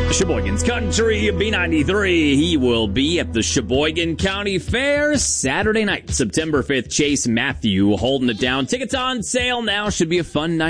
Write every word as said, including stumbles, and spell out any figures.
Sheboygan's Country B ninety-three. He will be at the Sheboygan County Fair Saturday night, September fifth. Chase Matthew holding it down. Tickets on sale now. Should be a fun night.